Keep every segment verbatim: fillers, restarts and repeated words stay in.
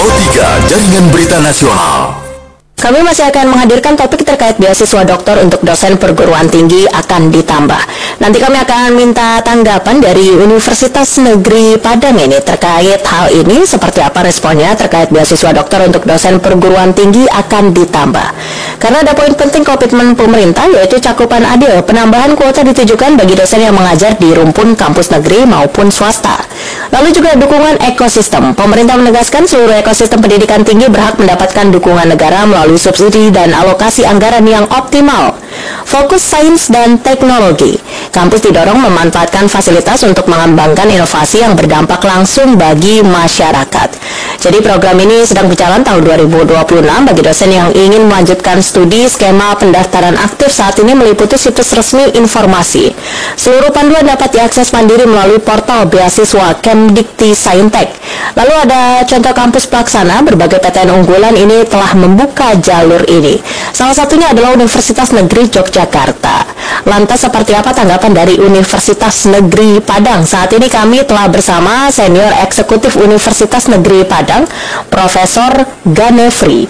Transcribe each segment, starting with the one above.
Pro tiga Jaringan Berita Nasional. Kami masih akan menghadirkan topik terkait beasiswa doktor untuk dosen perguruan tinggi akan ditambah. Nanti kami akan minta tanggapan dari Universitas Negeri Padang ini terkait hal ini, seperti apa responnya terkait beasiswa doktor untuk dosen perguruan tinggi akan ditambah. Karena ada poin penting komitmen pemerintah, yaitu cakupan adil. Penambahan kuota ditujukan bagi dosen yang mengajar di rumpun kampus negeri maupun swasta. Lalu juga dukungan ekosistem. Pemerintah menegaskan seluruh ekosistem pendidikan tinggi berhak mendapatkan dukungan negara melalui subsidi dan alokasi anggaran yang optimal. Fokus sains dan teknologi. Kampus didorong memanfaatkan fasilitas untuk mengembangkan inovasi yang berdampak langsung bagi masyarakat. Jadi program ini sedang berjalan tahun dua ribu dua puluh enam bagi dosen yang ingin melanjutkan studi. Skema pendaftaran aktif saat ini meliputi situs resmi informasi. Seluruh panduan dapat diakses mandiri melalui portal beasiswa Kemdikti Saintek. Lalu ada contoh kampus pelaksana, berbagai P T N unggulan ini telah membuka jalur ini. Salah satunya adalah Universitas Negeri Yogyakarta. Lantas seperti apa tanggapan dari Universitas Negeri Padang? Saat ini kami telah bersama Senior Eksekutif Universitas Negeri Padang, Profesor Ganefri.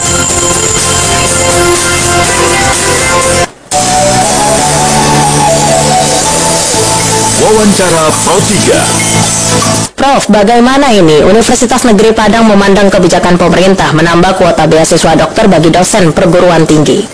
Wawancara Pro tiga. Prof, bagaimana ini Universitas Negeri Padang memandang kebijakan pemerintah menambah kuota beasiswa dokter bagi dosen perguruan tinggi?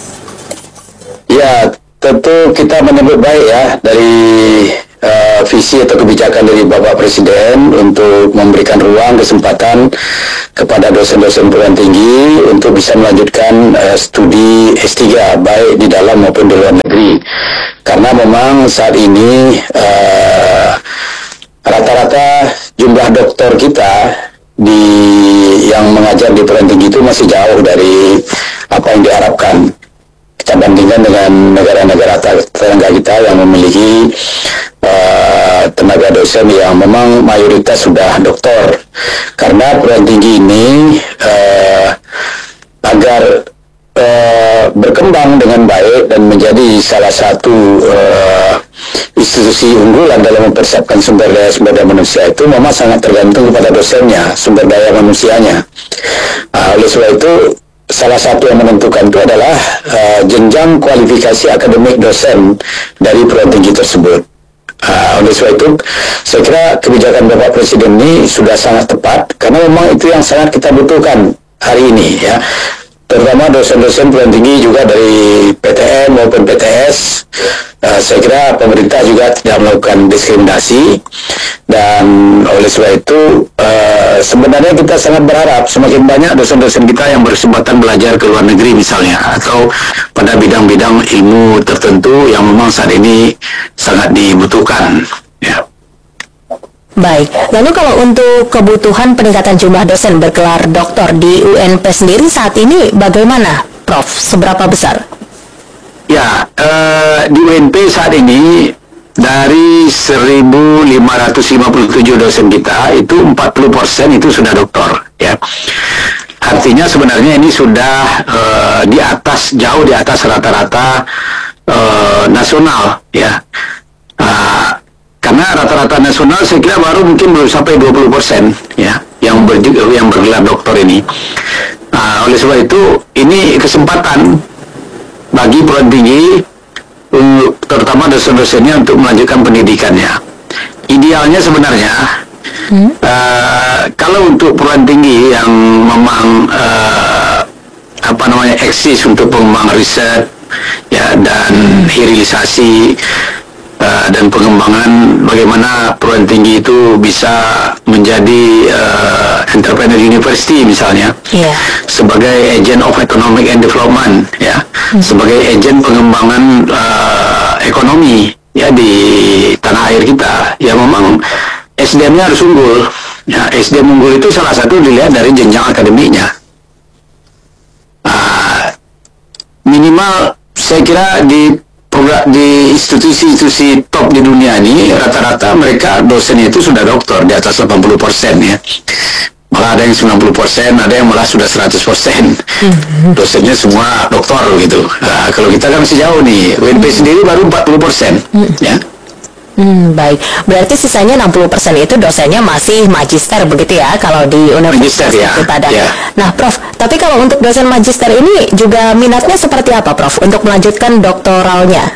Ya, tentu kita menyambut baik ya dari uh, visi atau kebijakan dari Bapak Presiden untuk memberikan ruang kesempatan kepada dosen-dosen perguruan tinggi untuk bisa melanjutkan uh, studi S tiga baik di dalam maupun di luar negeri. Karena memang saat ini uh, rata-rata jumlah dokter kita di yang mengajar di perguruan tinggi itu masih jauh dari apa yang diharapkan. Kita bandingkan dengan negara-negara tetangga kita yang memiliki uh, tenaga dosen yang memang mayoritas sudah doktor. Karena perguruan tinggi ini uh, agar uh, berkembang dengan baik dan menjadi salah satu uh, institusi unggulan dalam mempersiapkan sumber daya sumber daya manusia itu memang sangat tergantung kepada dosennya, sumber daya manusianya. Uh, oleh sebab itu salah satu yang menentukan itu adalah uh, jenjang kualifikasi akademik dosen dari perguruan tinggi tersebut. Uh, oleh sebab itu, saya kira kebijakan Bapak Presiden ini sudah sangat tepat karena memang itu yang sangat kita butuhkan hari ini, ya. Terutama dosen-dosen perguruan tinggi juga dari P T N maupun P T S. Uh, saya kira pemerintah juga tidak melakukan diskriminasi dan oleh sebab itu uh, sebenarnya kita sangat berharap semakin banyak dosen-dosen kita yang berkesempatan belajar ke luar negeri misalnya atau pada bidang-bidang ilmu tertentu yang memang saat ini sangat dibutuhkan, ya. Baik, lalu kalau untuk kebutuhan peningkatan jumlah dosen bergelar doktor di U N P sendiri saat ini bagaimana, Prof? Seberapa besar? Ya, uh, di U N P saat ini dari seribu lima ratus lima puluh tujuh dosen kita itu empat puluh persen itu sudah doktor, ya. Artinya sebenarnya ini sudah uh, di atas, jauh di atas rata-rata uh, nasional, ya. Uh, karena rata-rata nasional saya kira baru mungkin belum sampai dua puluh persen, ya, yang ber, yang bergelar doktor ini. Uh, oleh sebab itu ini kesempatan bagi perguruan tinggi, terutama dosen-dosennya untuk melanjutkan pendidikannya. Idealnya sebenarnya hmm? uh, kalau untuk perguruan tinggi yang memang uh, apa namanya eksis untuk pengembangan riset, ya, dan hilirisasi uh, dan pengembangan bagaimana perguruan tinggi itu bisa menjadi uh, entrepreneur university misalnya, yeah, sebagai agent of economic and development, ya, hmm. sebagai agent pengembangan uh, ekonomi, ya, di tanah air kita. Ya memang S D M-nya harus unggul, ya. S D M unggul itu salah satu dilihat dari jenjang akademiknya. Uh, minimal saya kira di di institusi-institusi top di dunia ini rata-rata mereka dosennya itu sudah doktor di atas delapan puluh persen, ya. Malah ada yang sembilan puluh persen, ada yang malah sudah seratus persen. Dosennya semua doktor gitu. Nah, kalau kita kan masih jauh nih. U N P sendiri baru empat puluh persen, ya. Hmm, baik. Berarti sisanya enam puluh persen itu dosennya masih magister begitu ya kalau di Universitas Magister, ya. Negeri Padang. Ya. Nah, Prof, tapi kalau untuk dosen magister ini juga minatnya seperti apa, Prof, untuk melanjutkan doktoralnya?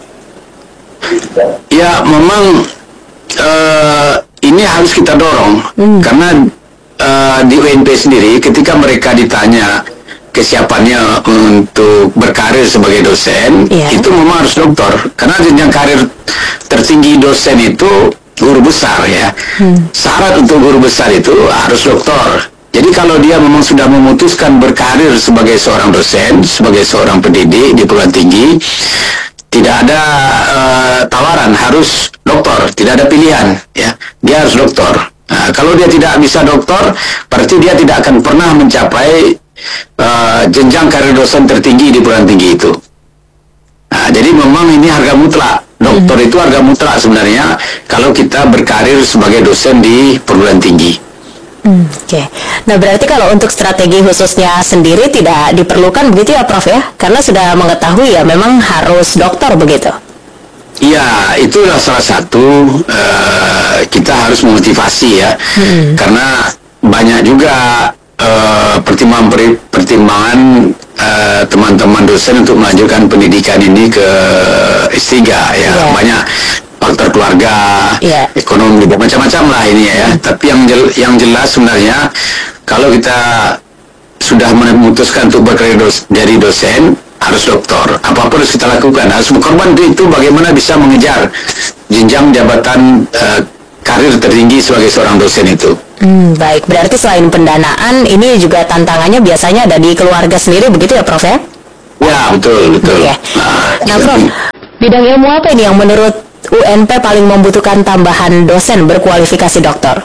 Ya, memang uh, ini harus kita dorong hmm. karena uh, di U N P sendiri ketika mereka ditanya kesiapannya untuk berkarir sebagai dosen, yeah. itu memang harus doktor. Karena jenjang karir tertinggi dosen itu guru besar ya. Hmm. Syarat untuk guru besar itu harus doktor. Jadi kalau dia memang sudah memutuskan berkarir sebagai seorang dosen, sebagai seorang pendidik di perguruan tinggi, tidak ada uh, tawaran, harus doktor, tidak ada pilihan ya. Dia harus doktor. Nah, kalau dia tidak bisa doktor, berarti dia tidak akan pernah mencapai Uh, jenjang karir dosen tertinggi di perguruan tinggi itu. Nah, jadi memang ini harga mutlak. Doktor hmm. itu harga mutlak sebenarnya kalau kita berkarir sebagai dosen di perguruan tinggi. Hmm, Oke. Okay. Nah, berarti kalau untuk strategi khususnya sendiri tidak diperlukan begitu ya, Prof ya? Karena sudah mengetahui ya memang harus doktor begitu. Iya, itulah salah satu uh, kita harus memotivasi ya. Hmm. Karena banyak juga Uh, pertimbangan pertimbangan uh, teman-teman dosen untuk melanjutkan pendidikan ini ke S tiga ya, yeah. banyak faktor keluarga, yeah. ekonomi, macam-macam lah ini ya. Mm. Tapi yang jel, yang jelas sebenarnya kalau kita sudah memutuskan untuk berkarir dos, jadi dosen harus doktor. Apapun harus kita lakukan, harus berkorban itu bagaimana bisa mengejar jenjang jabatan uh, karir tertinggi sebagai seorang dosen itu. Hmm, baik, berarti selain pendanaan, ini juga tantangannya biasanya ada di keluarga sendiri, begitu ya, Prof ya? Ya, betul, betul. Okay. Nah, nah, Prof, bidang ilmu apa ini yang menurut U N P paling membutuhkan tambahan dosen berkualifikasi doktor?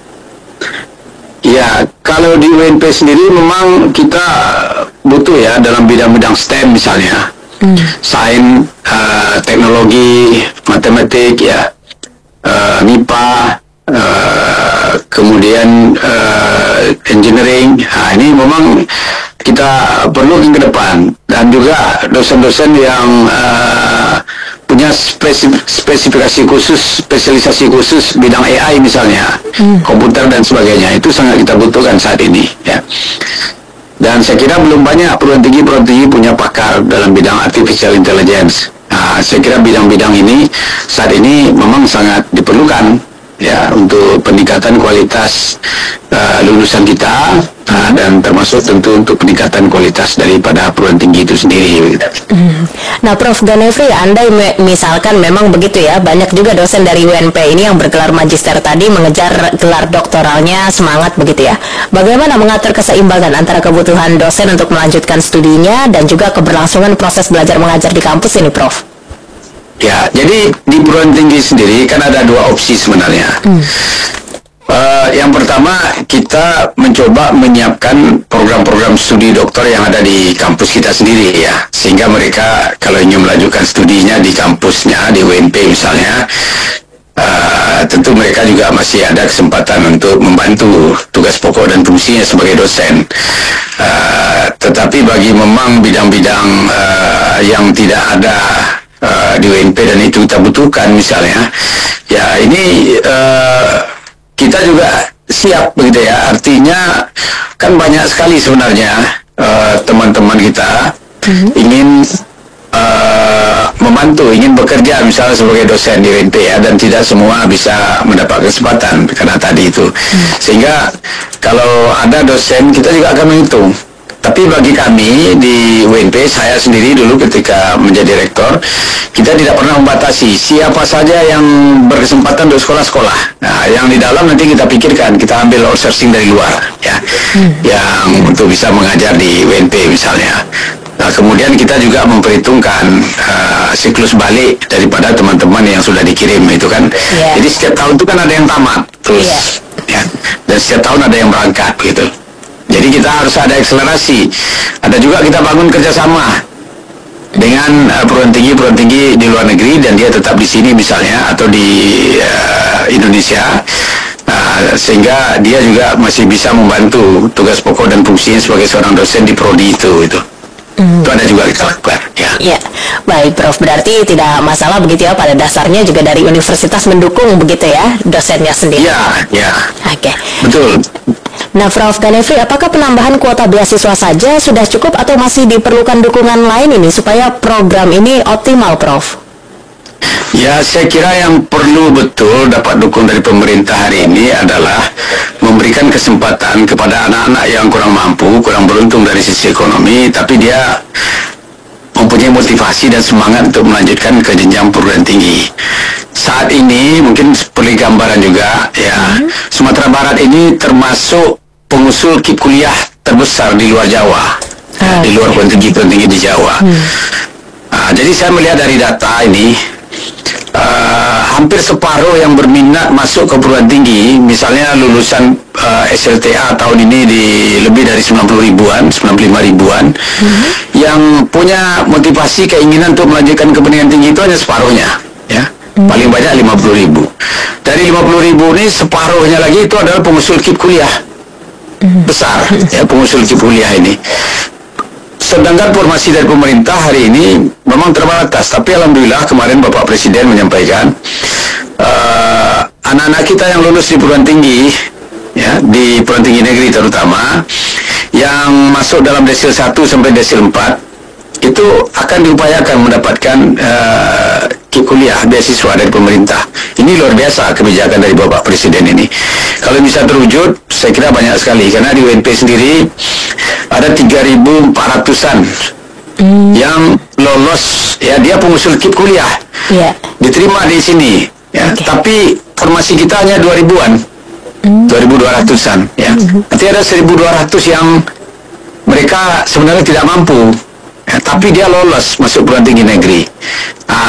Ya, kalau di U N P sendiri memang kita butuh ya dalam bidang-bidang STEM misalnya, hmm. sains, uh, teknologi, matematik, ya, uh, M I P A, uh, kemudian uh, engineering. Nah, ini memang kita perlu ke depan, dan juga dosen-dosen yang uh, punya spesif spesifikasi khusus, spesialisasi khusus bidang A I misalnya, hmm. komputer dan sebagainya, itu sangat kita butuhkan saat ini ya. Dan saya kira belum banyak perguruan tinggi perguruan tinggi punya pakar dalam bidang artificial intelligence. Nah, saya kira bidang-bidang ini saat ini memang sangat diperlukan ya untuk peningkatan kualitas uh, lulusan kita, uh, dan termasuk tentu untuk peningkatan kualitas daripada perguruan tinggi itu sendiri. Hmm. Nah, Prof Ganefri, Anda me misalkan memang begitu ya, banyak juga dosen dari U N P ini yang bergelar magister tadi mengejar gelar doktoralnya, semangat begitu ya. Bagaimana mengatur keseimbangan antara kebutuhan dosen untuk melanjutkan studinya dan juga keberlangsungan proses belajar mengajar di kampus ini, Prof? Ya, jadi di perguruan tinggi sendiri kan ada dua opsi sebenarnya. Hmm. Uh, yang pertama, kita mencoba menyiapkan program-program studi doktor yang ada di kampus kita sendiri ya, sehingga mereka kalau ingin melanjutkan studinya di kampusnya, di U N P misalnya, uh, tentu mereka juga masih ada kesempatan untuk membantu tugas pokok dan fungsinya sebagai dosen. Uh, tetapi bagi memang bidang-bidang uh, yang tidak ada Uh, di U N P dan itu kita butuhkan misalnya, ya ini uh, kita juga siap begitu ya. Artinya kan banyak sekali sebenarnya teman-teman uh, kita mm-hmm. ingin uh, membantu, ingin bekerja misalnya sebagai dosen di U N P ya, dan tidak semua bisa mendapat kesempatan karena tadi itu. Mm-hmm. Sehingga kalau ada dosen, kita juga akan menghitung. Tapi bagi kami di U N P, saya sendiri dulu ketika menjadi rektor, kita tidak pernah membatasi siapa saja yang berkesempatan untuk sekolah-sekolah. Nah, yang di dalam nanti kita pikirkan, kita ambil outsourcing dari luar, ya, hmm. yang untuk bisa mengajar di U N P misalnya. Nah, kemudian kita juga memperhitungkan uh, siklus balik daripada teman-teman yang sudah dikirim itu kan. Yeah. Jadi setiap tahun itu kan ada yang tamat, terus, yeah. ya, dan setiap tahun ada yang berangkat gitu. Jadi kita harus ada akselerasi. Ada juga kita bangun kerjasama dengan uh, perguruan tinggi perguruan tinggi di luar negeri, dan dia tetap di sini misalnya atau di uh, Indonesia, uh, sehingga dia juga masih bisa membantu tugas pokok dan fungsinya sebagai seorang dosen di prodi itu. Itu. Hmm. Itu ada juga kita lakukan. Ya. Ya, baik Prof. Berarti tidak masalah begitu ya, pada dasarnya juga dari universitas mendukung begitu ya dosennya sendiri. Ya, ya. Oke. Betul. Nah, Prof Ganefri, apakah penambahan kuota beasiswa saja sudah cukup atau masih diperlukan dukungan lain ini supaya program ini optimal, Prof? Ya, saya kira yang perlu betul dapat dukung dari pemerintah hari ini adalah memberikan kesempatan kepada anak-anak yang kurang mampu, kurang beruntung dari sisi ekonomi, tapi dia mempunyai motivasi dan semangat untuk melanjutkan ke jenjang perguruan tinggi. Saat ini mungkin seperti gambaran juga ya, hmm. Sumatera Barat ini termasuk pengusul K I P kuliah terbesar di luar Jawa, ah, ya, di luar perguruan tinggi perguruan tinggi di Jawa. Hmm. Nah, jadi saya melihat dari data ini uh, hampir separuh yang berminat masuk ke perguruan tinggi, misalnya lulusan uh, S L T A tahun ini di lebih dari sembilan puluh ribuan, sembilan puluh lima ribuan, hmm. yang punya motivasi keinginan untuk melanjutkan ke pendidikan tinggi itu hanya separuhnya, ya. Hmm. Paling banyak lima puluh ribu. Dari lima puluh ribu ini separuhnya lagi itu adalah pengusul K I P kuliah besar, ya, pengusul K I P kuliah ini. Sedangkan formasi dari pemerintah hari ini memang terbatas, tapi alhamdulillah kemarin Bapak Presiden menyampaikan uh, anak-anak kita yang lulus di perguruan tinggi, ya, di perguruan tinggi negeri terutama, yang masuk dalam desil satu sampai desil empat itu akan diupayakan mendapatkan uh, K I P kuliah beasiswa dari pemerintah. Ini luar biasa kebijakan dari Bapak Presiden ini. Kalau bisa terwujud, saya kira banyak sekali, karena di U N P sendiri ada tiga ribu empat ratusan hmm. yang lolos, ya, dia pengusul K I P kuliah, yeah. diterima di sini, ya, okay. Tapi formasi kita hanya dua ribuan, hmm. dua ribu dua ratusan, ya. Hmm. Nanti ada seribu dua ratus yang mereka sebenarnya tidak mampu, ya, tapi dia lolos masuk perguruan tinggi negeri.